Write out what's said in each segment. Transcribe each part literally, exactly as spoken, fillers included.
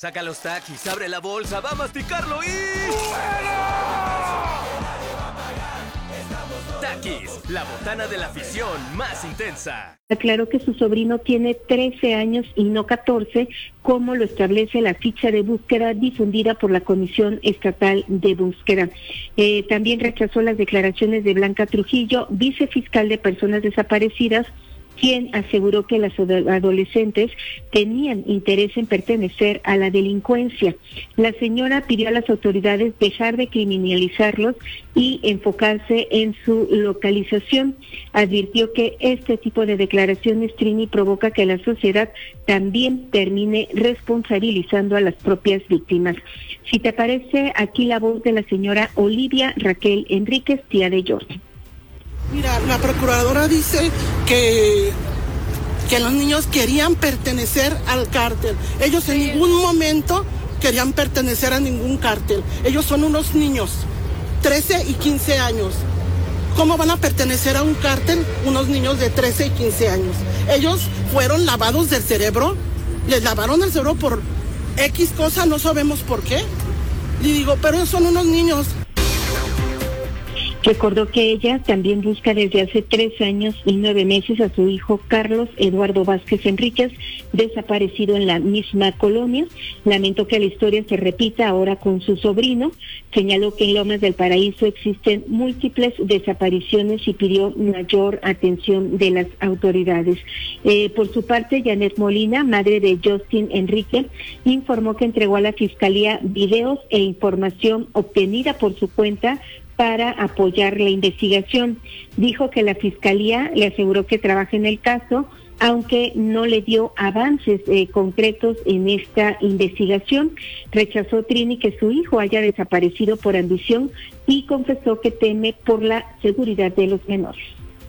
Saca los taquis, abre la bolsa, va a masticarlo y... ¡Bueno! Takis, la botana de la afición más intensa. Aclaró que su sobrino tiene trece años y no catorce, como lo establece la ficha de búsqueda difundida por la Comisión Estatal de Búsqueda. Eh, también rechazó las declaraciones de Blanca Trujillo, vicefiscal de Personas Desaparecidas, quien aseguró que las adolescentes tenían interés en pertenecer a la delincuencia. La señora pidió a las autoridades dejar de criminalizarlos y enfocarse en su localización. Advirtió que este tipo de declaraciones, Trini, provoca que la sociedad también termine responsabilizando a las propias víctimas. Si te parece, aquí la voz de la señora Olivia Raquel Enríquez, tía de Jordi. Mira, la procuradora dice que, que los niños querían pertenecer al cártel. Ellos en ningún momento querían pertenecer a ningún cártel. Ellos son unos niños, trece y quince años. ¿Cómo van a pertenecer a un cártel unos niños de trece y quince años? Ellos fueron lavados del cerebro, les lavaron el cerebro por X cosa, no sabemos por qué. Y digo, pero son unos niños. Recordó que ella también busca desde hace tres años y nueve meses a su hijo Carlos Eduardo Vázquez Enríquez, desaparecido en la misma colonia. Lamentó que la historia se repita ahora con su sobrino. Señaló que en Lomas del Paraíso existen múltiples desapariciones y pidió mayor atención de las autoridades. Eh, por su parte, Janet Molina, madre de Justin Enrique, informó que entregó a la Fiscalía videos e información obtenida por su cuenta para apoyar la investigación. Dijo que la Fiscalía le aseguró que trabaja en el caso, aunque no le dio avances eh, concretos en esta investigación. Rechazó, Trini, que su hijo haya desaparecido por ambición y confesó que teme por la seguridad de los menores.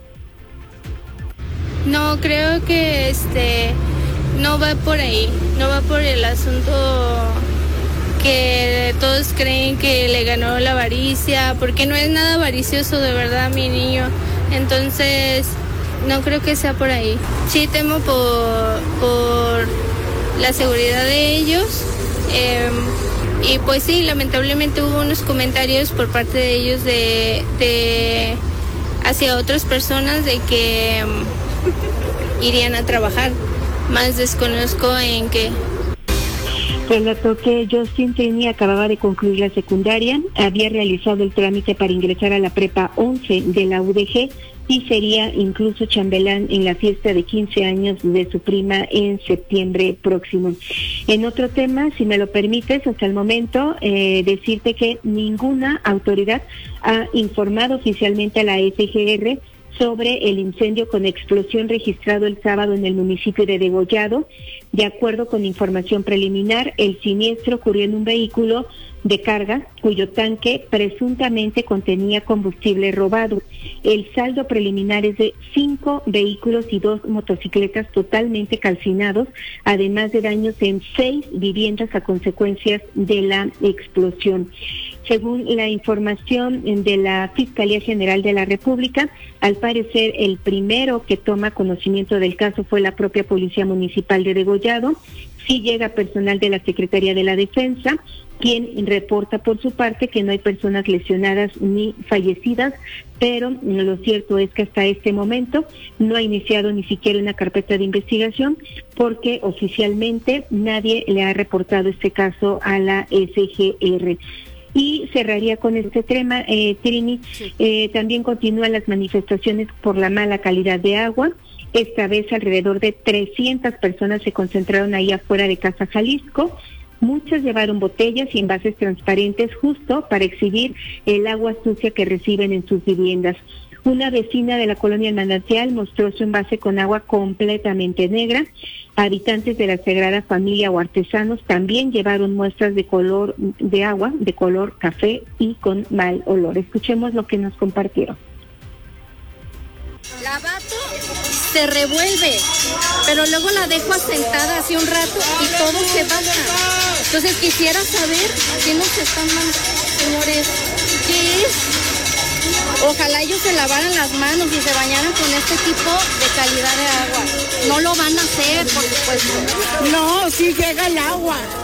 No, creo que este no va por ahí, no va por el asunto que todos creen que le ganó la avaricia, porque no es nada avaricioso de verdad mi niño. Entonces no creo que sea por ahí. Sí temo por, por la seguridad de ellos. Eh, y pues sí, lamentablemente hubo unos comentarios por parte de ellos de, de hacia otras personas de que um, irían a trabajar. Más desconozco en qué. Relató que Justin Trini acababa de concluir la secundaria, había realizado el trámite para ingresar a la prepa once de la U D G y sería incluso chambelán en la fiesta de quince años de su prima en septiembre próximo. En otro tema, si me lo permites, hasta el momento eh, decirte que ninguna autoridad ha informado oficialmente a la F G R sobre el incendio con explosión registrado el sábado en el municipio de Degollado. De acuerdo con información preliminar, el siniestro ocurrió en un vehículo de carga cuyo tanque presuntamente contenía combustible robado. El saldo preliminar es de cinco vehículos y dos motocicletas totalmente calcinados, además de daños en seis viviendas a consecuencias de la explosión. Según la información de la Fiscalía General de la República, al parecer el primero que toma conocimiento del caso fue la propia Policía Municipal de Degollado. Sí llega personal de la Secretaría de la Defensa, quien reporta por su parte que no hay personas lesionadas ni fallecidas, pero lo cierto es que hasta este momento no ha iniciado ni siquiera una carpeta de investigación porque oficialmente nadie le ha reportado este caso a la F G R. Y cerraría con este tema, eh, Trini, sí. eh, también continúan las manifestaciones por la mala calidad de agua. Esta vez alrededor de trescientas personas se concentraron ahí afuera de Casa Jalisco. Muchas llevaron botellas y envases transparentes justo para exhibir el agua sucia que reciben en sus viviendas. Una vecina de la colonia El Manantial mostró su envase con agua completamente negra. Habitantes de la Sagrada Familia o artesanos también llevaron muestras de color de agua, de color café y con mal olor. Escuchemos lo que nos compartieron. La bato, se revuelve, pero luego la dejo asentada hace un rato y todo se baja. Entonces quisiera saber qué nos están mandando, señores, qué es. Ojalá ellos se lavaran las manos y se bañaran con este tipo de calidad de agua. No lo van a hacer, por supuesto. No, sí llega el agua.